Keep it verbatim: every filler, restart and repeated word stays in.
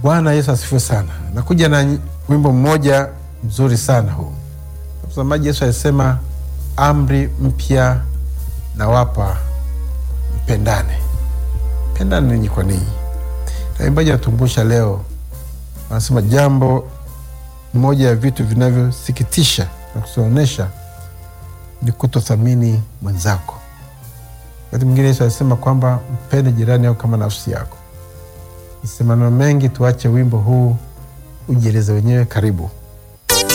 Bwana Yesu asifiwe sana. Nakuja na wimbo mmoja mzuri sana huu. Mtazamaji, Yesu alisema amri mpya nawapa, mpendane. Pendane ninyi kwa ninyi. Na imbaji natumbusha leo, anasema jambo moja ya vitu vinavyosikitisha na kusonesha ni kutothamini mwenzako. Wakati mwingine Yesu alisema kwamba mpende jirani yako kama nafsi yako. Nisemano mengi, tuache wimbo huu ujieleze wenyewe. Karibu.